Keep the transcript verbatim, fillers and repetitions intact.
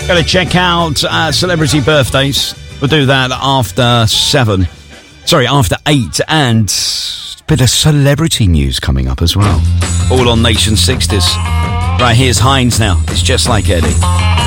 Going to check out uh, celebrity birthdays. We'll do that after seven. Sorry, after eight. And a bit of celebrity news coming up as well. All on Nation sixties. Right, here's Hines now. It's Just Like Eddie.